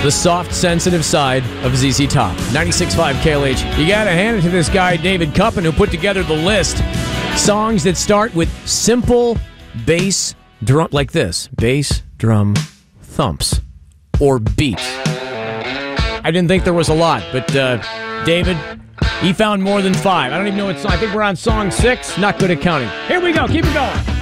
the soft, sensitive side of ZZ Top. 96.5 KLH. You gotta hand it to this guy, David Cuppen, who put together the list. Songs that start with simple bass drum, like this. Bass, drum, thumps, or beats. I didn't think there was a lot, but David, he found more than 5. I don't even know what song. I think we're on song 6. Not good at counting. Here we go. Keep it going.